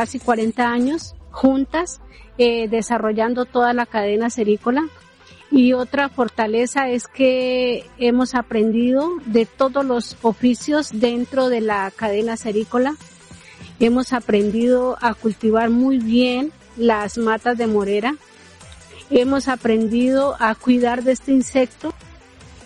casi 40 años juntas, desarrollando toda la cadena cerícola. Y otra fortaleza es que hemos aprendido de todos los oficios dentro de la cadena cerícola. Hemos aprendido a cultivar muy bien las matas de morera. Hemos aprendido a cuidar de este insecto